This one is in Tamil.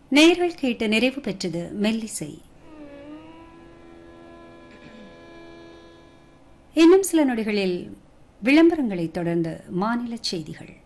நேயர்கள் கேட்டு நிறைவு பெற்றது மெல்லிசை. இன்னும் சில நொடிகளில் விளம்பரங்களை தொடர்ந்து மாநில செய்திகள்.